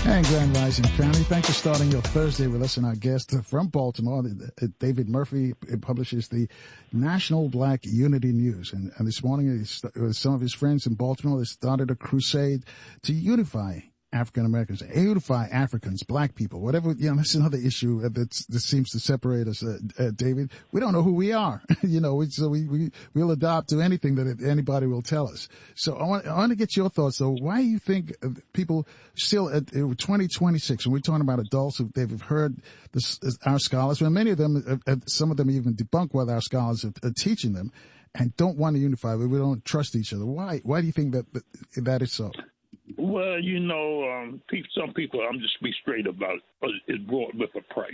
And Grand Rising family, thanks for starting your Thursday with us. And our guest from Baltimore, David Murphy, publishes the National Black Unity News. And this morning, with some of his friends in Baltimore, they started a crusade to unify African Americans, unify Africans, black people, whatever. That's another issue that seems to separate us, David. We don't know who we are, so we'll adopt to anything that anybody will tell us. So I want to get your thoughts, though. Why do you think people still at 2026, when we're talking about adults, they've heard our scholars, and many of them, some of them even debunk what our scholars are teaching them, and don't want to unify. We don't trust each other. Why do you think that is so? Well, some people, I'm just be straight about it, is bought with a price.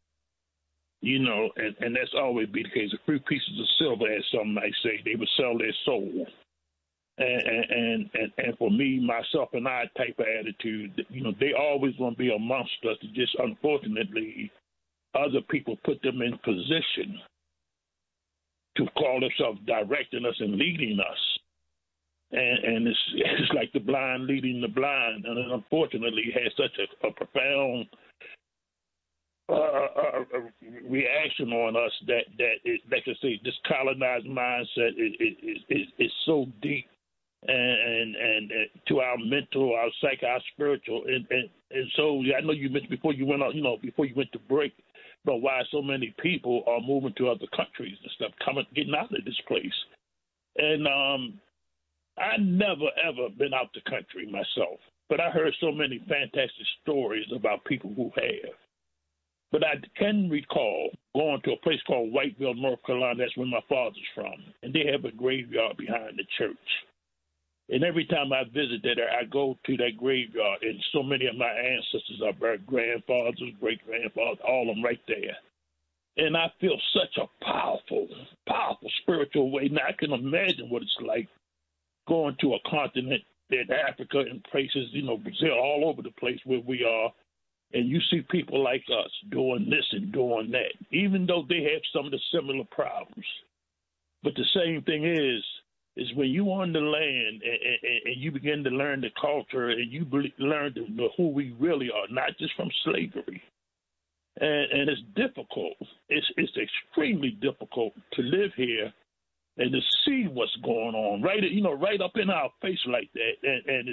And that's always be the case. A few pieces of silver, as some might say, they would sell their soul. And for me, myself, and I type of attitude, they always want to be amongst us. Just unfortunately, other people put them in position to call themselves directing us and leading us. And it's like the blind leading the blind, and it unfortunately has such a profound reaction on us that like I say, this colonized mindset is so deep and to our mental, our psyche, our spiritual, and so I know you mentioned before you went out, before you went to break, but why so many people are moving to other countries and stuff, getting out of this place, and I never, ever been out the country myself, but I heard so many fantastic stories about people who have. But I can recall going to a place called Whiteville, North Carolina. That's where my father's from. And they have a graveyard behind the church. And every time I visit there, I go to that graveyard, and so many of my ancestors are buried, grandfathers, great-grandfathers, all of them right there. And I feel such a powerful, powerful spiritual way. Now, I can imagine what it's like going to a continent in Africa and places, Brazil, all over the place where we are, and you see people like us doing this and doing that, even though they have some of the similar problems. But the same thing is when you're on the land and you begin to learn the culture and you learn who we really are, not just from slavery. And it's difficult. It's extremely difficult to live here and to see what's going on, right up in our face like that. And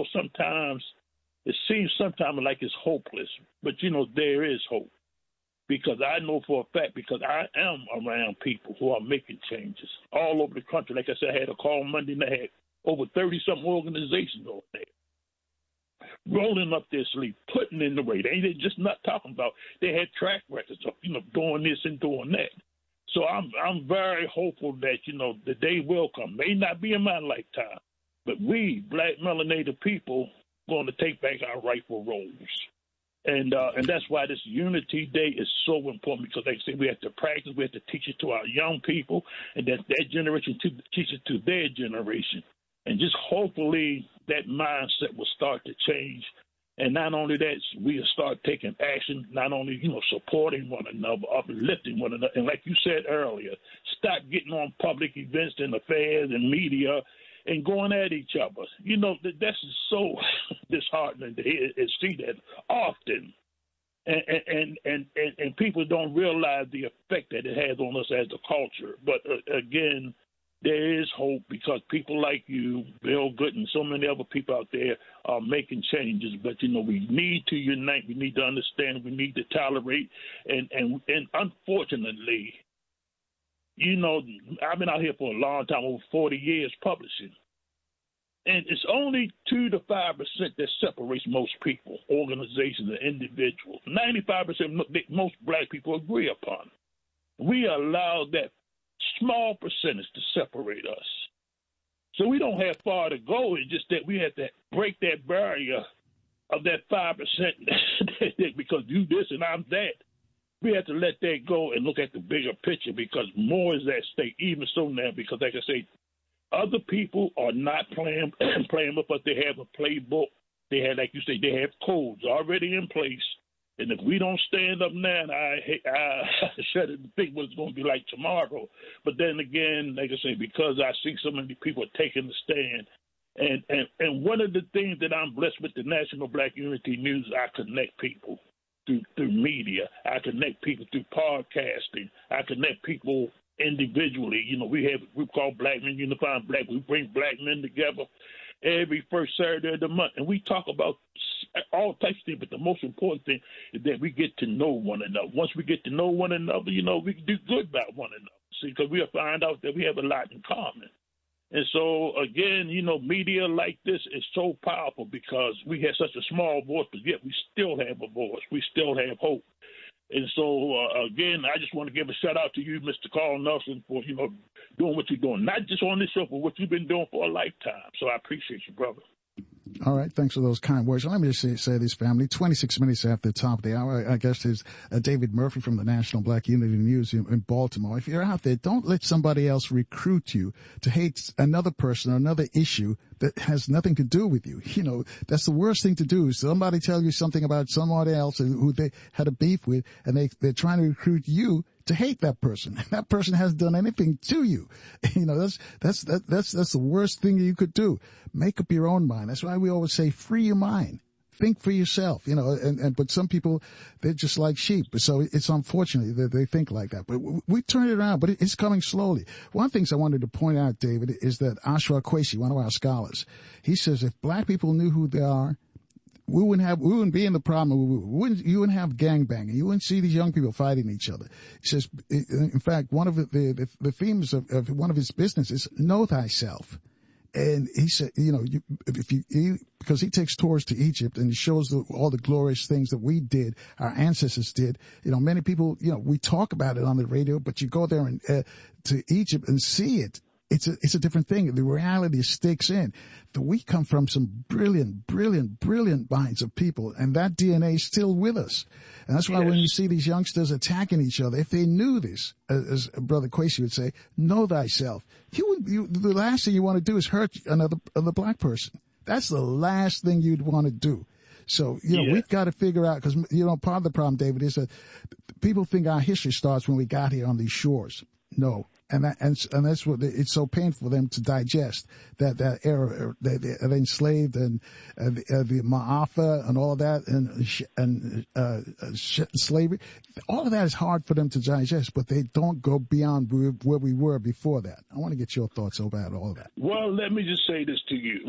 it seems sometimes like it's hopeless. But, there is hope. Because I know for a fact, because I am around people who are making changes all over the country. Like I said, I had a call Monday and I had over 30-something organizations over there, rolling up their sleeve, putting in the weight. They just not talking about, they had track records of, doing this and doing that. So I'm very hopeful that, the day will come. May not be in my lifetime, but we, black melanated people, going to take back our rightful roles. And that's why this Unity Day is so important, because like I say, we have to practice, we have to teach it to our young people, and that generation to teach it to their generation. And just hopefully that mindset will start to change. And not only that, we'll start taking action, not only, supporting one another, uplifting one another. And like you said earlier, stop getting on public events and affairs and media and going at each other. That's so disheartening to hear and see that often. And people don't realize the effect that it has on us as a culture. But again, there is hope, because people like you, Bill Good, and so many other people out there are making changes. But, we need to unite. We need to understand. We need to tolerate. And unfortunately, I've been out here for a long time, over 40 years publishing. And it's only 2 to 5% that separates most people, organizations, and individuals. 95% most black people agree upon. We allow that small percentage to separate us. So we don't have far to go. It's just that we have to break that barrier of that 5% because you this and I'm that. We have to let that go and look at the bigger picture, because more is at stake, even so now, because like I say, other people are not playing with us. They have a playbook. They have, like you say, they have codes already in place. And if we don't stand up now, and I shudder to think what it's going to be like tomorrow. But then again, like I say, because I see so many people taking the stand And one of the things that I'm blessed with the National Black Unity News, I connect people through media. I connect people through podcasting. I connect people individually. You know, we have a group called Black Men Unifying Black. We bring black men together every first Saturday of the month, and we talk about all types of things. But the most important thing is that we get to know one another. Once we get to know one another, you know, we can do good by one another. See, because we'll find out that we have a lot in common. And so, again, you know, media like this is so powerful because we have such a small voice, but yet we still have a voice. We still have hope. And so, again, I just want to give a shout-out to you, Mr. Carl Nelson, for, you know, doing what you're doing, not just on this show, but what you've been doing for a lifetime. So I appreciate you, brother. All right. Thanks for those kind words. Let me just say this, family. 26 minutes after the top of the hour, our guest is David Murphy from the National Black Unity News in Baltimore. If you're out there, don't let somebody else recruit you to hate another person or another issue that has nothing to do with you. You know, that's the worst thing to do. Somebody tell you something about somebody else who they had a beef with, and they're trying to recruit you to hate that person. That person hasn't done anything to you. You know, that's the worst thing you could do. Make up your own mind. That's why we always say, free your mind. Think for yourself, you know, but some people, they're just like sheep. So it's unfortunate that they think like that. But we turn it around, but it's coming slowly. One of the things I wanted to point out, David, is that Ashra Kwesi, one of our scholars, he says if black people knew who they are, we wouldn't be in the problem. You wouldn't have gangbanging. You wouldn't see these young people fighting each other. He says, in fact, one of the themes of one of his business is know thyself. And he said, you know, because he takes tours to Egypt and he shows all the glorious things that we did, our ancestors did. You know, many people, you know, we talk about it on the radio, but you go there and to Egypt and see it. It's a different thing. The reality stakes in. We come from some brilliant minds of people, and that DNA is still with us. And that's why when you see these youngsters attacking each other, if they knew this, as Brother Kwesi would say, know thyself. The last thing you want to do is hurt another black person. That's the last thing you'd want to do. So, you know, we've got to figure out, because, you know, part of the problem, David, is that people think our history starts when we got here on these shores. No. And that's what it's so painful for them to digest, that era, they enslaved and the Ma'afa and all of that and slavery. All of that is hard for them to digest, but they don't go beyond where we were before that. I want to get your thoughts about all of that. Well, let me just say this to you.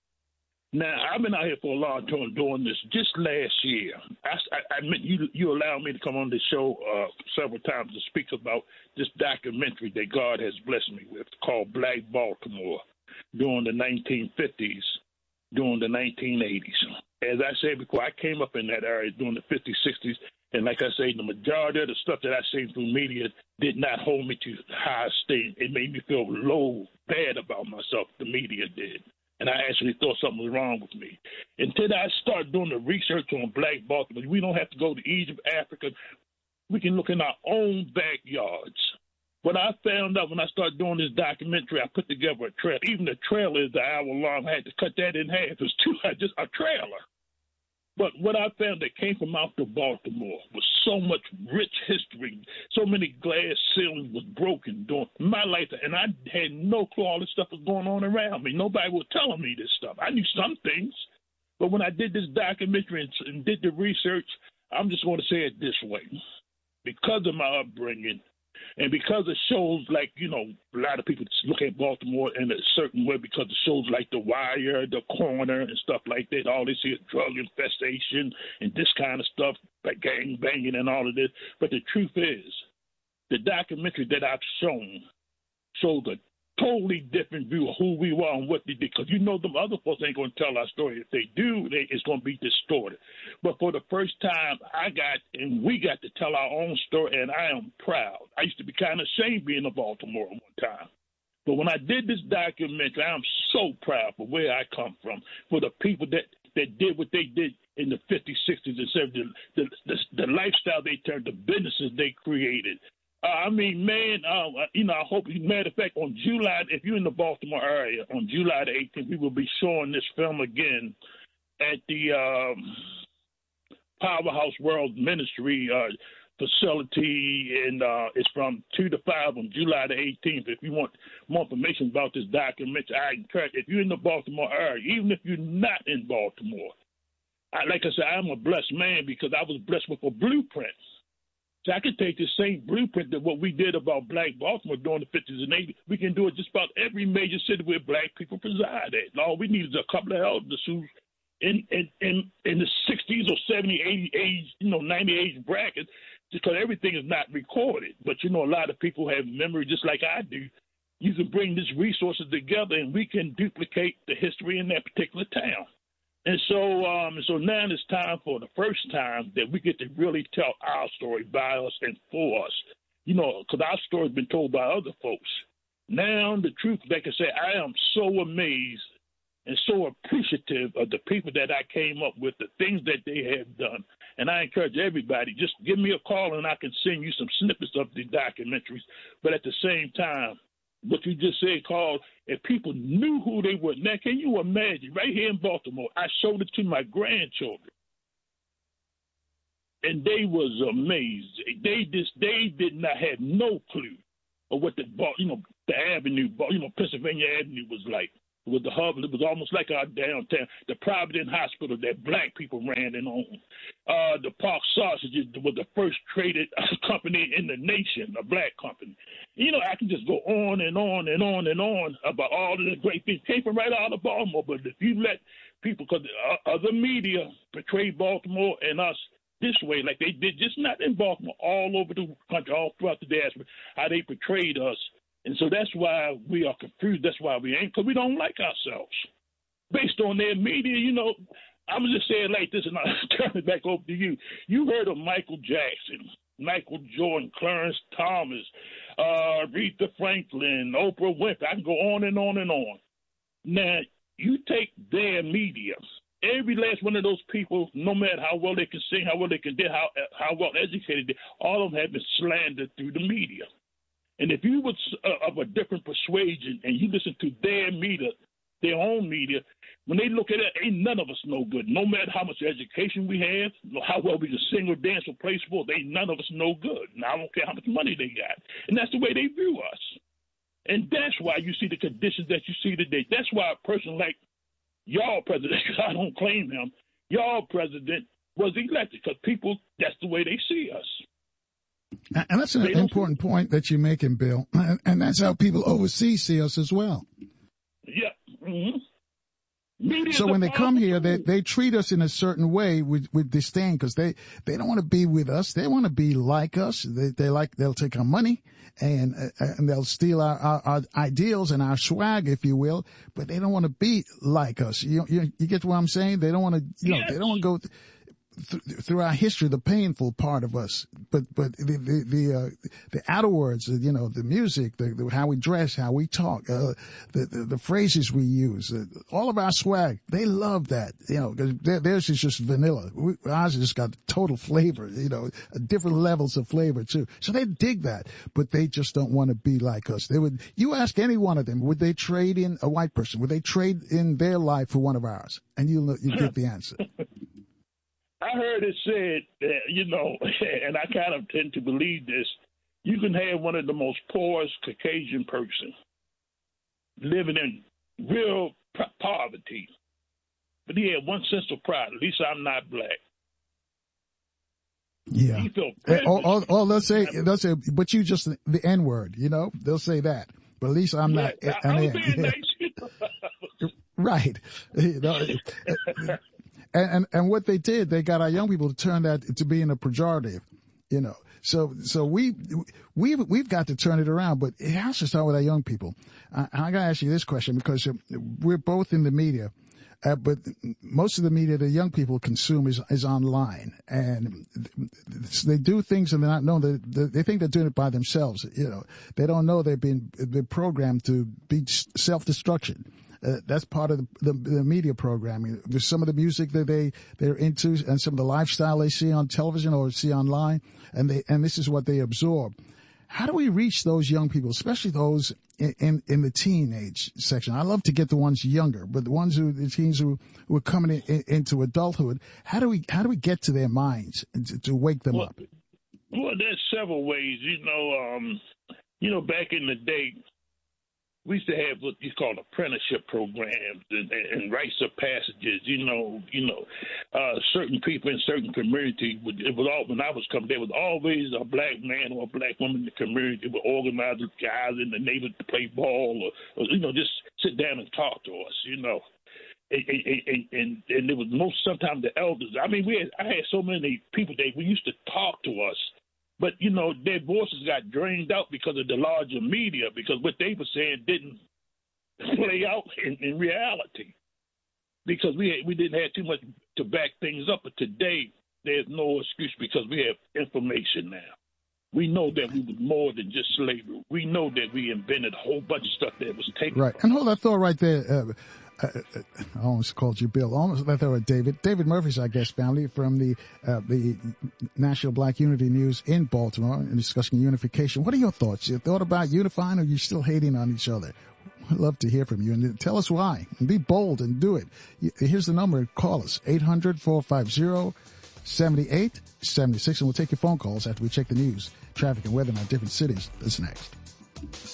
Now, I've been out here for a long time doing this. Just last year, I meant you allowed me to come on the show several times to speak about this documentary that God has blessed me with called Black Baltimore during the 1950s, during the 1980s. As I said before, I came up in that area during the 50s, 60s, and like I say, the majority of the stuff that I seen through media did not hold me to high esteem. It made me feel bad about myself, the media did. And I actually thought something was wrong with me. Until I started doing the research on Black Baltimore, we don't have to go to Egypt, Africa. We can look in our own backyards. What I found out when I started doing this documentary, I put together a trailer. Even the trailer is an hour long. I had to cut that in half. It was just a trailer. But what I found that came from out of Baltimore was so much rich history. So many glass ceilings was broken during my life, and I had no clue all this stuff was going on around me. Nobody was telling me this stuff. I knew some things, but when I did this documentary and did the research, I'm just going to say it this way. Because of my upbringing, and because of shows like, you know, a lot of people look at Baltimore in a certain way because of shows like The Wire, The Corner, and stuff like that. All this here drug infestation and this kind of stuff, like gang banging and all of this. But the truth is, the documentary that I've shown shows a totally different view of who we were and what they did. Because you know them other folks ain't going to tell our story. If they do, it's going to be distorted. But for the first time, we got to tell our own story, and I am proud. I used to be kind of ashamed being a Baltimore one time. But when I did this documentary, I'm so proud for where I come from, for the people that did what they did in the 50s, 60s, and 70s, the lifestyle they turned, the businesses they created. I mean, man, you know, I hope, matter of fact, on July, if you're in the Baltimore area, on July the 18th, we will be showing this film again at the Powerhouse World Ministry facility, and it's from 2 to 5 on July the 18th. If you want more information about this documentary, I encourage, if you're in the Baltimore area, even if you're not in Baltimore, like I said, I'm a blessed man because I was blessed with a blueprint. So I can take the same blueprint that what we did about Black Baltimore during the 50s and 80s. We can do it just about every major city where Black people preside at. And all we need is a couple of elders who in the 60s or 70, 80 age, 90 age bracket, because everything is not recorded. But, a lot of people have memory just like I do. You can bring these resources together and we can duplicate the history in that particular town. And so now it's time for the first time that we get to really tell our story by us and for us, because our story's been told by other folks. Now the truth, like I say, I am so amazed and so appreciative of the people that I came up with, the things that they have done. And I encourage everybody, just give me a call and I can send you some snippets of the documentaries. But at the same time, what you just said, Carl, if people knew who they were. Now, can you imagine, right here in Baltimore, I showed it to my grandchildren, and they was amazed. They did not have no clue of what the avenue, Pennsylvania Avenue was like. It was the hub. It was almost like our downtown. The Providence Hospital that Black people ran and owned. The Park Sausages was the first traded company in the nation, a Black company. I can just go on and on and on and on about all of the great things. Came from right out of Baltimore. But if you let people, because other media portray Baltimore and us this way, like they did, just not in Baltimore, all over the country, all throughout the diaspora, how they portrayed us. And so that's why we are confused. That's why we ain't, because we don't like ourselves. Based on their media, I'm going to just say it like this, and I'll turn it back over to you. You heard of Michael Jackson, Michael Jordan, Clarence Thomas, Aretha Franklin, Oprah Winfrey. I can go on and on and on. Now, you take their media, every last one of those people, no matter how well they can sing, how well they can dance, how well educated they, all of them have been slandered through the media. And if you was of a different persuasion and you listen to their media, their own media, when they look at it, ain't none of us no good. No matter how much education we have, how well we can sing or dance or play sports, ain't none of us no good. Now, I don't care how much money they got. And that's the way they view us. And that's why you see the conditions that you see today. That's why a person like y'all president, because I don't claim him, y'all president was elected because people, that's the way they see us. And that's an important point that you're making, Bill. And that's how people overseas see us as well. Yeah. Mm-hmm. So when they come here, they treat us in a certain way with disdain because they don't want to be with us. They want to be like us. They'll take our money and they'll steal our ideals and our swag, if you will. But they don't want to be like us. You get what I'm saying? They don't want to. Yes. They don't want to go through our history, the painful part of us, but the outer words, the music, how we dress, how we talk, the phrases we use, all of our swag, they love that, because theirs is just vanilla. Ours has just got total flavor, different levels of flavor too. So they dig that, but they just don't want to be like us. You ask any one of them, would they trade in a white person? Would they trade in their life for one of ours? And you get the answer. I heard it said that, and I kind of tend to believe this, you can have one of the most poorest Caucasian person living in real poverty, but he had one sense of pride. At least I'm not black. Yeah. He felt privileged. Or they'll say, but you just the N-word, they'll say that. But at least I'm not. I'm being nice. Right. And what they did, they got our young people to turn that to being a pejorative, So we've got to turn it around, but it has to start with our young people. I got to ask you this question because we're both in the media, but most of the media the young people consume is online, and they do things and they're not known. They think they're doing it by themselves. They don't know they're programmed to be self-destruction. That's part of the media programming. There's some of the music that they're into and some of the lifestyle they see on television or see online, and this is what they absorb. How do we reach those young people, especially those in the teenage section? I love to get the ones younger, but the teens who are coming into adulthood, how do we get to their minds to wake them up? Well, there's several ways. Back in the day, we used to have what you call apprenticeship programs and rites of passages. Certain people in certain communities when I was coming, there was always a black man or a black woman in the community would organize the guys in the neighborhood to play ball or just sit down and talk to us. And it was sometimes the elders. I mean, I had so many people that we used to talk to us. But, their voices got drained out because of the larger media, because what they were saying didn't play out in reality. Because we didn't have too much to back things up. But today, there's no excuse because we have information now. We know that we were more than just slavery. We know that we invented a whole bunch of stuff that was taken. Right. And hold that thought right there. I almost called you Bill. Almost let there David. David Murphy's our guest, family, from the National Black Unity News in Baltimore, and discussing unification. What are your thoughts? You thought about unifying, or are you still hating on each other? I'd love to hear from you, and tell us why. And be bold and do it. Here's the number. Call us, 800-450-7876, and we'll take your phone calls after we check the news, traffic, and weather in our different cities. That's next.